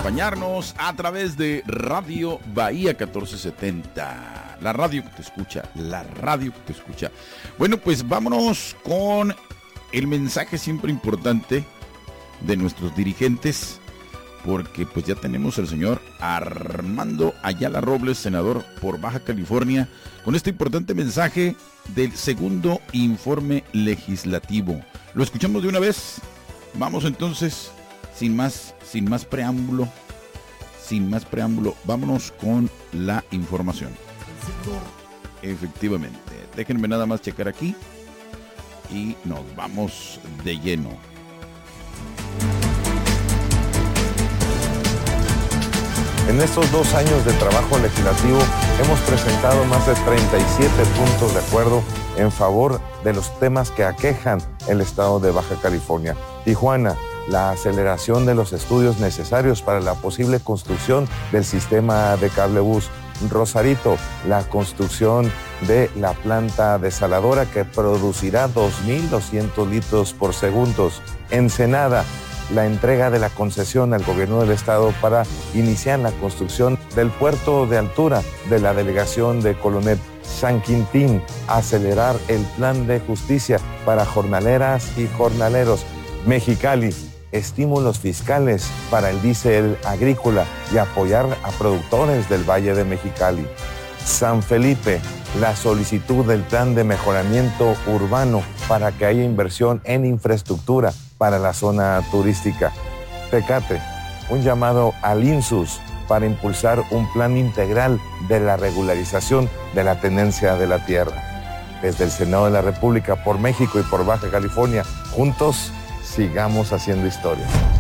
acompañarnos a través de Radio Bahía 1470. La radio que te escucha, la radio que te escucha. Bueno, pues vámonos con el mensaje siempre importante de nuestros dirigentes, porque pues ya tenemos al señor Armando Ayala Robles, senador por Baja California, con este importante mensaje del segundo informe legislativo. ¿Lo escuchamos de una vez? Vamos entonces, sin más preámbulo, vámonos con la información. Efectivamente, déjenme nada más checar aquí y nos vamos de lleno. En estos 2 años de trabajo legislativo hemos presentado más de 37 puntos de acuerdo en favor de los temas que aquejan el estado de Baja California. Tijuana, la aceleración de los estudios necesarios para la posible construcción del sistema de cablebús. Rosarito, la construcción de la planta desaladora que producirá 2.200 litros por segundo. Ensenada, la entrega de la concesión al gobierno del estado para iniciar la construcción del puerto de altura de la delegación de Colonet. San Quintín, acelerar el plan de justicia para jornaleras y jornaleros. Mexicali, estímulos fiscales para el diésel agrícola y apoyar a productores del Valle de Mexicali. San Felipe, la solicitud del plan de mejoramiento urbano para que haya inversión en infraestructura para la zona turística. Tecate, un llamado al INSUS para impulsar un plan integral de la regularización de la tenencia de la tierra. Desde el Senado de la República, por México y por Baja California, juntos sigamos haciendo historia.